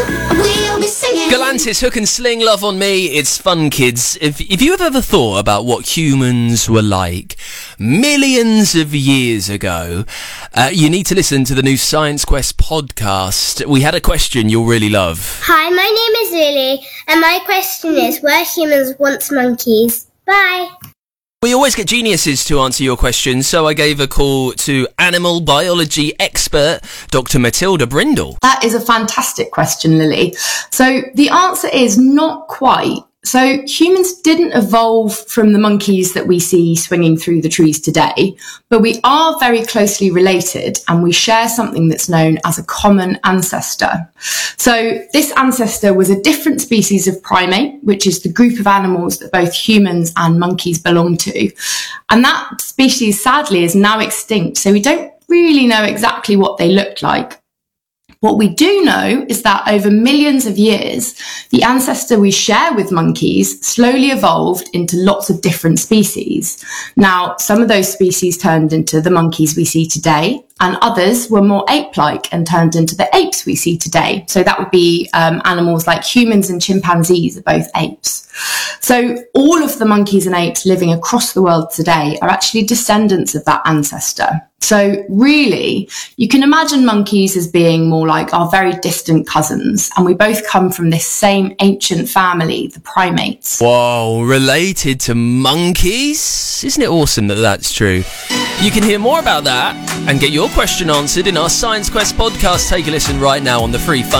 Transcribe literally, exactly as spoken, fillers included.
We'll be singing. Galantis, Hook and Sling, Love on Me. It's fun, kids. If, if you have ever thought about what humans were like millions of years ago, uh, you need to listen to the new Science Quest podcast. We had a question you'll really love. Hi, my name is Lily, and my question is, were humans once monkeys? Bye. We always get geniuses to answer your questions, so I gave a call to animal biology expert, Doctor Matilda Brindle. That is a fantastic question, Lily. So the answer is not quite. So humans didn't evolve from the monkeys that we see swinging through the trees today, but we are very closely related and we share something that's known as a common ancestor. So this ancestor was a different species of primate, which is the group of animals that both humans and monkeys belong to. And that species, sadly, is now extinct. So we don't really know exactly what they looked like. What we do know is that over millions of years, the ancestor we share with monkeys slowly evolved into lots of different species. Now, some of those species turned into the monkeys we see today, and others were more ape-like and turned into the apes we see today. So that would be um, animals like humans and chimpanzees are both apes. So all of the monkeys and apes living across the world today are actually descendants of that ancestor. So really, you can imagine monkeys as being more like our very distant cousins, and we both come from this same ancient family, the primates. Whoa, related to monkeys? Isn't it awesome that that's true? You can hear more about that and get your question answered in our Science Quest podcast. Take a listen right now on the free Fun